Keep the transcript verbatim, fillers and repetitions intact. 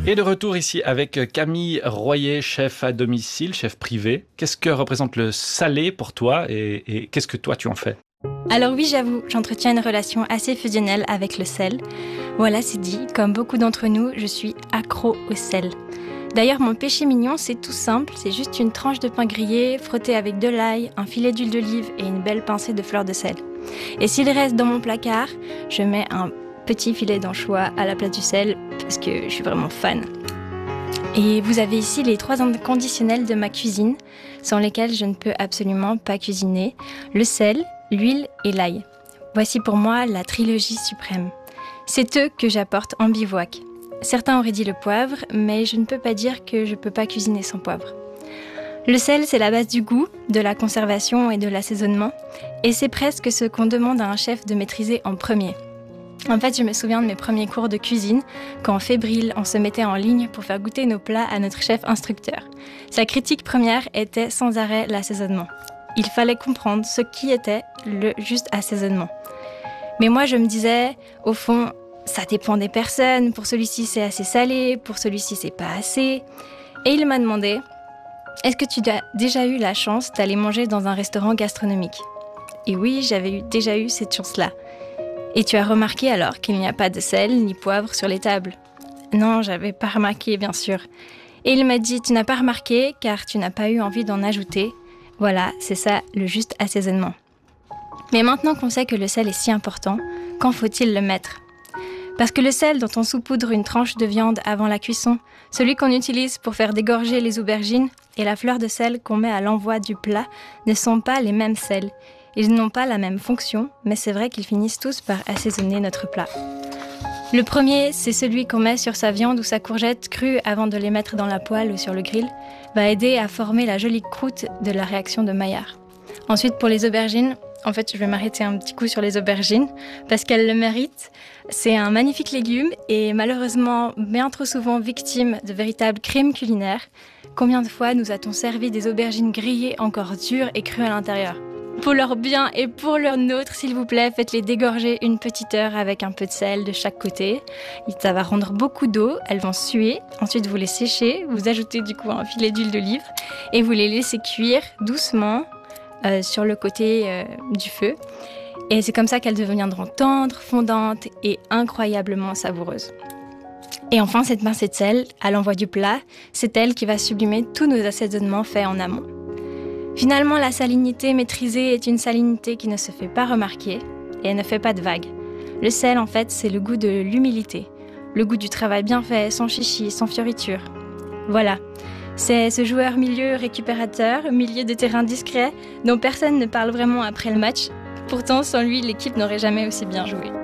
Et de retour ici avec Camille Royer, chef à domicile, chef privé. Qu'est-ce que représente le salé pour toi et, et qu'est-ce que toi tu en fais ? Alors oui, j'avoue, j'entretiens une relation assez fusionnelle avec le sel. Voilà, c'est dit, comme beaucoup d'entre nous, je suis accro au sel. D'ailleurs, mon péché mignon, c'est tout simple, c'est juste une tranche de pain grillé, frotté avec de l'ail, un filet d'huile d'olive et une belle pincée de fleurs de sel. Et s'il reste dans mon placard, je mets un petit filet d'anchois à la place du sel, parce que je suis vraiment fan. Et vous avez ici les trois inconditionnels de ma cuisine, sans lesquels je ne peux absolument pas cuisiner, le sel, l'huile et l'ail. Voici pour moi la trilogie suprême. C'est eux que j'apporte en bivouac. Certains auraient dit le poivre, mais je ne peux pas dire que je ne peux pas cuisiner sans poivre. Le sel, c'est la base du goût, de la conservation et de l'assaisonnement, et c'est presque ce qu'on demande à un chef de maîtriser en premier. En fait, je me souviens de mes premiers cours de cuisine, quand fébrile, on se mettait en ligne pour faire goûter nos plats à notre chef instructeur. Sa critique première était sans arrêt l'assaisonnement. Il fallait comprendre ce qui était le juste assaisonnement. Mais moi, je me disais, au fond, ça dépend des personnes. Pour celui-ci, c'est assez salé, pour celui-ci, c'est pas assez. Et il m'a demandé, est-ce que tu as déjà eu la chance d'aller manger dans un restaurant gastronomique ? Et oui, j'avais eu, déjà eu cette chance-là. Et tu as remarqué alors qu'il n'y a pas de sel ni poivre sur les tables ? Non, j'avais pas remarqué, bien sûr. Et il m'a dit, tu n'as pas remarqué car tu n'as pas eu envie d'en ajouter. Voilà, c'est ça, le juste assaisonnement. Mais maintenant qu'on sait que le sel est si important, quand faut-il le mettre ? Parce que le sel dont on saupoudre une tranche de viande avant la cuisson, celui qu'on utilise pour faire dégorger les aubergines et la fleur de sel qu'on met à l'envoi du plat ne sont pas les mêmes sels. Ils n'ont pas la même fonction, mais c'est vrai qu'ils finissent tous par assaisonner notre plat. Le premier, c'est celui qu'on met sur sa viande ou sa courgette crue avant de les mettre dans la poêle ou sur le grill, va aider à former la jolie croûte de la réaction de Maillard. Ensuite, pour les aubergines, en fait, je vais m'arrêter un petit coup sur les aubergines, parce qu'elles le méritent. C'est un magnifique légume et malheureusement bien trop souvent victime de véritables crimes culinaires. Combien de fois nous a-t-on servi des aubergines grillées encore dures et crues à l'intérieur ? Pour leur bien et pour leur nôtre, s'il vous plaît, faites-les dégorger une petite heure avec un peu de sel de chaque côté. Ça va rendre beaucoup d'eau, elles vont suer. Ensuite, vous les séchez, vous ajoutez du coup un filet d'huile d'olive et vous les laissez cuire doucement euh, sur le côté euh, du feu. Et c'est comme ça qu'elles deviendront tendres, fondantes et incroyablement savoureuses. Et enfin, cette pincée de sel, à l'envoi du plat, c'est elle qui va sublimer tous nos assaisonnements faits en amont. Finalement, la salinité maîtrisée est une salinité qui ne se fait pas remarquer et elle ne fait pas de vagues. Le sel, en fait, c'est le goût de l'humilité, le goût du travail bien fait, sans chichi, sans fioriture. Voilà, c'est ce joueur milieu récupérateur, milieu de terrain discret, dont personne ne parle vraiment après le match. Pourtant, sans lui, l'équipe n'aurait jamais aussi bien joué.